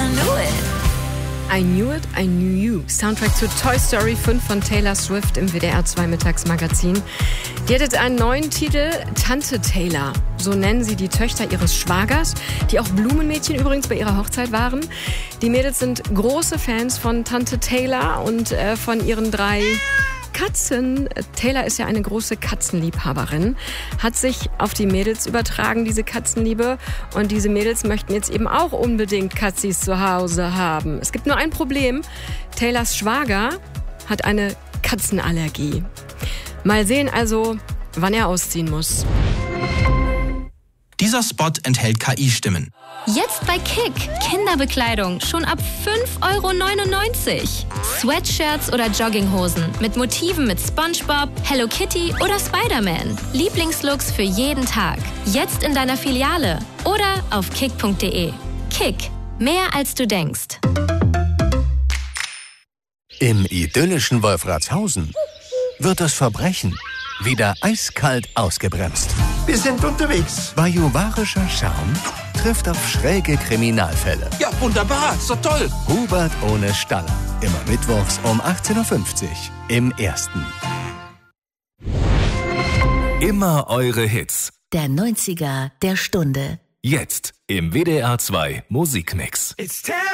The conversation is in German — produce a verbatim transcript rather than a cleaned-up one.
knew it. I Knew It, I Knew You. Soundtrack zu Toy Story fünf von Taylor Swift im W D R zwei Mittagsmagazin. Die hat jetzt einen neuen Titel, Tante Taylor. So nennen sie die Töchter ihres Schwagers, die auch Blumenmädchen übrigens bei ihrer Hochzeit waren. Die Mädels sind große Fans von Tante Taylor und äh, von ihren drei Katzen. Taylor ist ja eine große Katzenliebhaberin, hat sich auf die Mädels übertragen, diese Katzenliebe. Und diese Mädels möchten jetzt eben auch unbedingt Katzis zu Hause haben. Es gibt nur ein Problem. Taylors Schwager hat eine Katzenallergie. Mal sehen also, wann er ausziehen muss. Dieser Spot enthält K I-Stimmen. Jetzt bei Kick. Kinderbekleidung schon ab fünf Euro neunundneunzig. Sweatshirts oder Jogginghosen mit Motiven mit SpongeBob, Hello Kitty oder Spider-Man. Lieblingslooks für jeden Tag. Jetzt in deiner Filiale oder auf kick punkt de. Kick. Mehr als du denkst. Im idyllischen Wolfratshausen wird das Verbrechen wieder eiskalt ausgebremst. Wir sind unterwegs. Bajuwarischer Charme trifft auf schräge Kriminalfälle. Ja, wunderbar. So toll. Hubert ohne Staller. Immer mittwochs um achtzehn Uhr fünfzig im Ersten. Immer eure Hits. Der neunziger der Stunde. Jetzt im W D R zwei Musikmix. It's